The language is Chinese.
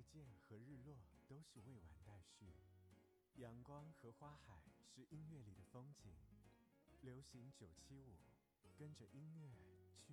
见和日落都是未完待续，阳光和花海是音乐里的风景。流行975，跟着音乐去